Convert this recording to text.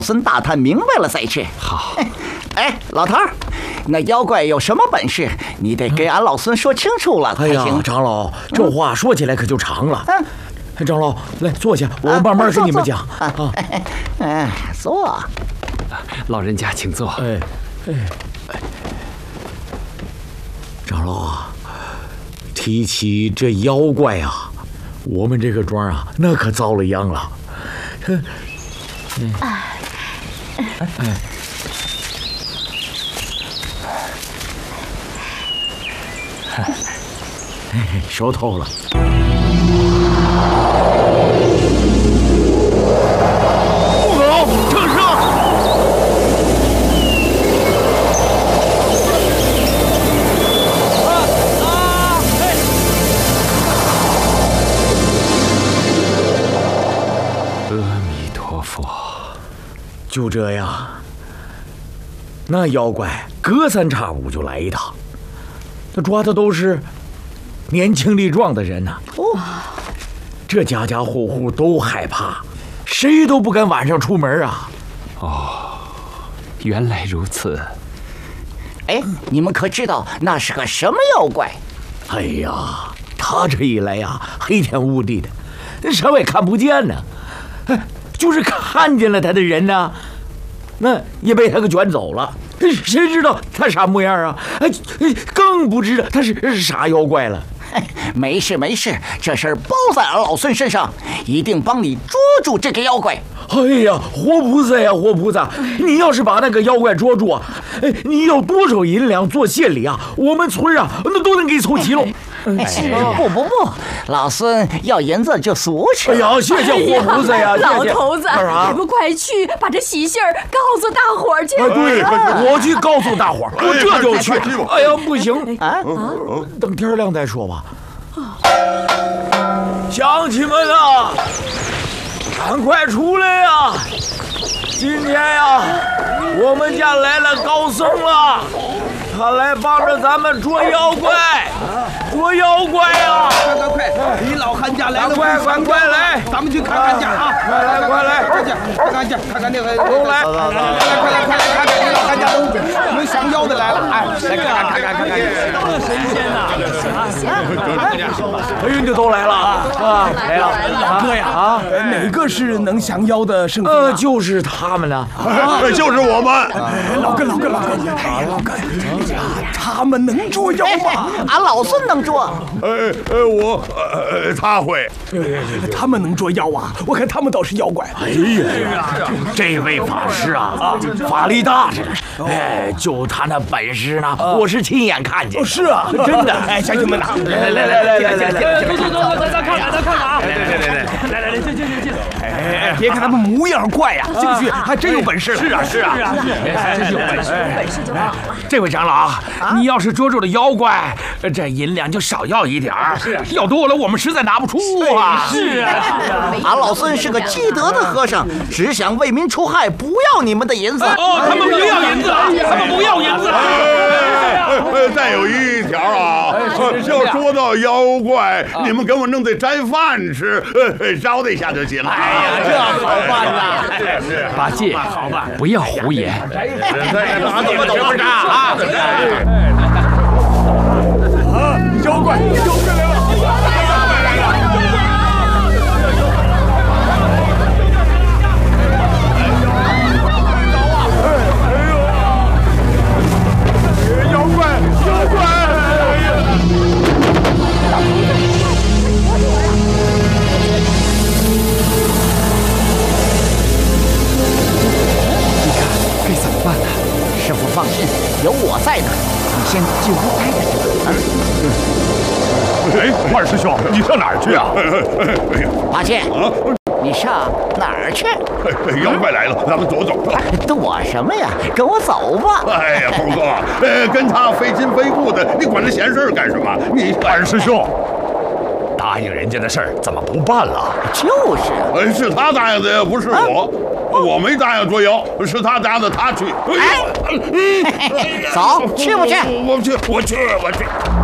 孙打探明白了再去。 好。 哎，老头儿，那妖怪有什么本事，你得给俺老孙说清楚了才行。 哎呀，长老，这话说起来可就长了。长老，来坐下，我慢慢跟你们讲。 坐。 老人家请坐。 长老啊，提起这妖怪啊，我们这个庄啊，那可遭了殃了。熟透了。不好，乘胜！ 阿弥陀佛。 就这样，那妖怪隔三差五就来一趟，他抓的都是年轻力壮的人呐。这家家户户都害怕，谁都不敢晚上出门啊。 原来如此。 哎，你们可知道那是个什么妖怪？ 哎呀，他这一来呀，黑天乌地的，什么也看不见呢。就是看见了他的人呢，那也被他给卷走了。谁知道他啥模样啊？更不知道他是啥妖怪了。 没事没事，这事儿包在俺老孙身上，一定帮你捉住这个妖怪。 哎呀，活菩萨呀，活菩萨！你要是把那个妖怪捉住啊，你要多少银两做谢礼啊？我们村啊，那都能给凑齐喽。 不，老孙要银子就俗气。 哎呀，谢谢活菩萨呀！ 老头子，还不快去把这喜信儿告诉大伙儿去？ 对，我去告诉大伙儿，我这就去。哎呀，不行啊，等天亮再说吧。乡亲们啊，赶快出来呀！今天呀，我们家来了高僧了，他来帮着咱们捉妖怪，捉妖怪呀！ 快！李老汉家来了， 快来！ 咱们去看看去啊！ 快来！ 看那个， 都来！ 快来！看看李老汉家能降妖的来了！哎，来看！ 神仙呐！ 哎呦，这都来了啊！来了， 老哥呀！哪个是能降妖的圣僧？ 就是他们呢。 就是我们。 老哥，他们能捉妖吗？ 俺老孙能捉。 他会。 他们能捉妖啊！我看他们倒是妖怪。 哎呀，这位法师啊，法力大着呢。就他那本事呢，我是亲眼看见。 是啊， 真的。 哎，乡亲们呐， 来， 走，咱看看啊！来，进。 哎，别看他们模样怪呀，兴许还真有本事。 是啊， 真是有本事就好了。 这位长老，你要是捉住了妖怪，这银两就少要一点儿，要多了我们实在拿不出啊。 是啊。 俺老孙是个积德的和尚，只想为民除害，不要你们的银子。 他们不要银子啊！他们不要银子。 再有一条啊，要捉到妖怪，你们给我弄点斋饭吃，招待一下就行了。 哎呀，这好办呐！ 八戒，不要胡言。 你们是不是啊？ 妖怪来了！ 师傅放心，有我在呢，你先进屋待着哎，二师兄，你上哪儿去啊？ 八戒，你上哪儿去？ 妖怪来了，咱们躲。 躲什么呀？跟我走吧。 哎呀，猴哥，跟他非亲非故的，你管这闲事干什么？你二师兄，答应人家的事儿怎么不办了？ 就是， 是他答应的呀，不是我。我没答应捉妖，是他答应的，他去。 走，去不去？ 我去。